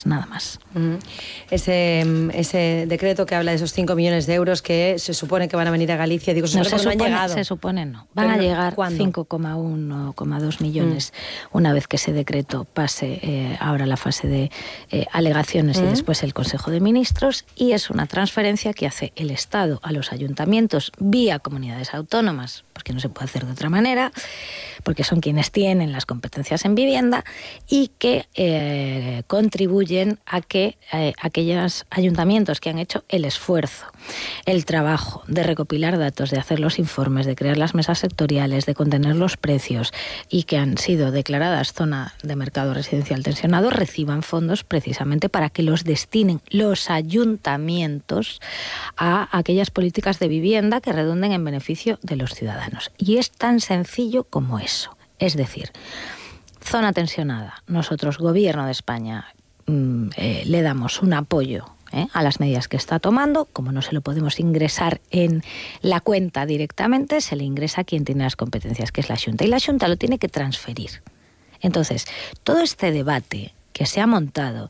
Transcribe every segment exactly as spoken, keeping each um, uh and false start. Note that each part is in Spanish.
Nada más. Uh-huh. Ese, ese decreto que habla de esos cinco millones de euros que se supone que van a venir a Galicia, digo, se no, supone se que no supone, han llegado. Se supone no. Van Pero a llegar ¿cuándo? cinco coma uno, coma dos millones mm. una vez que ese decreto pase eh, ahora la fase de eh, alegaciones mm. y después el Consejo de Ministros, y es una transferencia que hace el Estado a los ayuntamientos vía comunidades autónomas, porque no se puede hacer de otra manera, porque son quienes tienen las competencias en vivienda y que eh, contribuyen a que eh, aquellos ayuntamientos que han hecho el esfuerzo, el trabajo de recopilar datos, de hacer los informes, de crear las mesas sectoriales, de contener los precios y que han sido declaradas zona de mercado residencial tensionado, reciban fondos precisamente para que los destinen los ayuntamientos a aquellas políticas de vivienda que redunden en beneficio de los ciudadanos. Y es tan sencillo como eso. Es decir, zona tensionada. Nosotros, Gobierno de España, mmm, eh, le damos un apoyo ¿eh? a las medidas que está tomando. Como no se lo podemos ingresar en la cuenta directamente, se le ingresa a quien tiene las competencias, que es la Xunta. Y la Xunta lo tiene que transferir. Entonces, todo este debate que se ha montado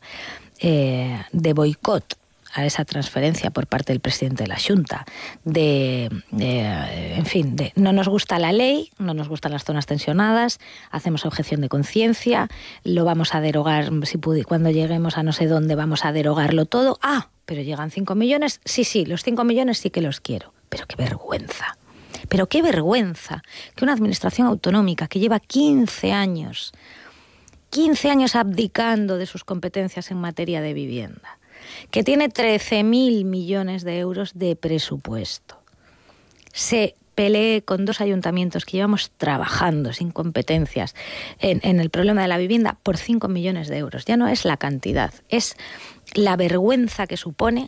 eh, de boicot a esa transferencia por parte del presidente de la Xunta, de, de, en fin, de no nos gusta la ley, no nos gustan las zonas tensionadas, hacemos objeción de conciencia, lo vamos a derogar, si pudi- cuando lleguemos a no sé dónde vamos a derogarlo todo. Ah, pero llegan cinco millones, sí, sí, los cinco millones sí que los quiero, pero qué vergüenza. Pero qué vergüenza que una administración autonómica que lleva quince años, quince años abdicando de sus competencias en materia de vivienda, que tiene trece mil millones de euros de presupuesto, se pelee con dos ayuntamientos que llevamos trabajando sin competencias en, en el problema de la vivienda por cinco millones de euros. Ya no es la cantidad, es la vergüenza que supone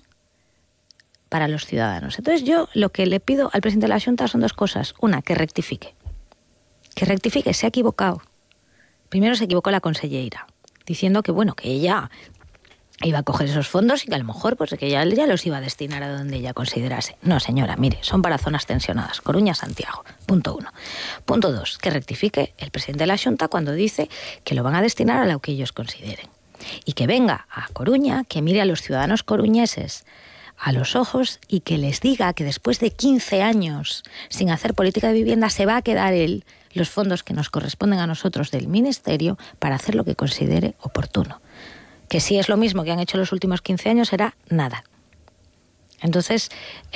para los ciudadanos. Entonces yo lo que le pido al presidente de la Xunta son dos cosas. Una, que rectifique. Que rectifique, se ha equivocado. Primero se equivocó la consellera, diciendo que bueno, que ella iba a coger esos fondos y que a lo mejor pues que ya, ya los iba a destinar a donde ella considerase. No, señora, mire, son para zonas tensionadas. Coruña, Santiago. Punto uno. Punto dos, que rectifique el presidente de la Xunta cuando dice que lo van a destinar a lo que ellos consideren. Y que venga a Coruña, que mire a los ciudadanos coruñeses a los ojos y que les diga que después de quince años sin hacer política de vivienda se va a quedar él los fondos que nos corresponden a nosotros del Ministerio para hacer lo que considere oportuno. Que si es lo mismo que han hecho los últimos quince años, será nada. Entonces,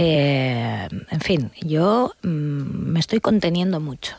eh, en fin, yo mmm, me estoy conteniendo mucho,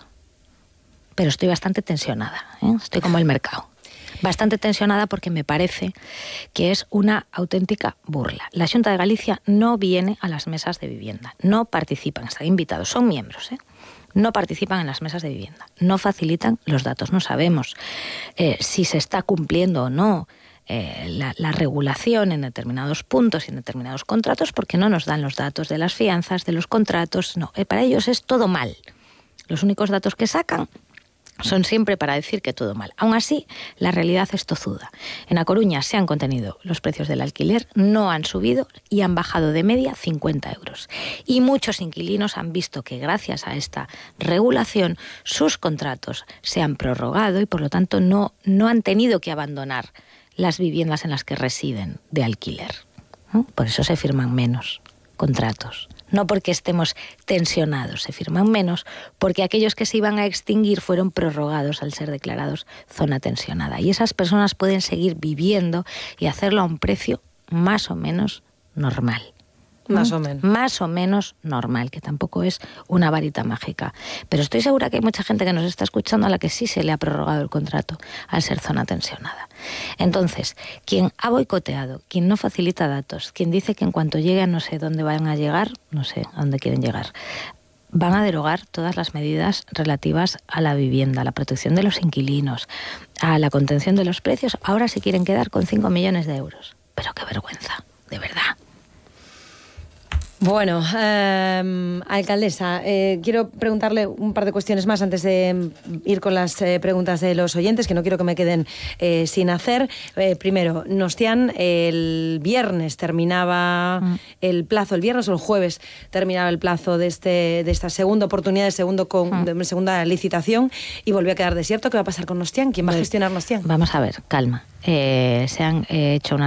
pero estoy bastante tensionada, ¿eh? Estoy como el mercado. Bastante tensionada porque me parece que es una auténtica burla. La Xunta de Galicia no viene a las mesas de vivienda, no participan, están invitados, son miembros, ¿eh? No participan en las mesas de vivienda, no facilitan los datos, no sabemos eh, si se está cumpliendo o no eh, la, la regulación en determinados puntos y en determinados contratos, porque no nos dan los datos de las fianzas, de los contratos, no, eh, para ellos es todo mal. Los únicos datos que sacan son siempre para decir que todo mal. Aún así, la realidad es tozuda. En A Coruña se han contenido los precios del alquiler, no han subido y han bajado de media cincuenta euros. Y muchos inquilinos han visto que gracias a esta regulación sus contratos se han prorrogado y por lo tanto no, no han tenido que abandonar las viviendas en las que residen de alquiler. ¿No? Por eso se firman menos contratos. No porque estemos tensionados, se firman menos porque aquellos que se iban a extinguir fueron prorrogados al ser declarados zona tensionada. Y esas personas pueden seguir viviendo y hacerlo a un precio más o menos normal. Más o menos. Más o menos normal, que tampoco es una varita mágica. Pero estoy segura que hay mucha gente que nos está escuchando a la que sí se le ha prorrogado el contrato al ser zona tensionada. Entonces, quien ha boicoteado, quien no facilita datos, quien dice que en cuanto llegue a no sé dónde van a llegar, no sé a dónde quieren llegar, van a derogar todas las medidas relativas a la vivienda, a la protección de los inquilinos, a la contención de los precios, ahora se quieren quedar con cinco millones de euros. Pero qué vergüenza, de verdad. Bueno, eh, alcaldesa, eh, quiero preguntarle un par de cuestiones más antes de ir con las eh, preguntas de los oyentes, que no quiero que me queden eh, sin hacer. Eh, primero, Nostián, el viernes terminaba mm. el plazo, el viernes o el jueves terminaba el plazo de este de esta segunda oportunidad, de, segundo con, mm. de segunda licitación, y volvió a quedar desierto. ¿Qué va a pasar con Nostián? ¿Quién va a gestionar Nostián? Vamos a ver, calma. Eh, se han eh, hecho unas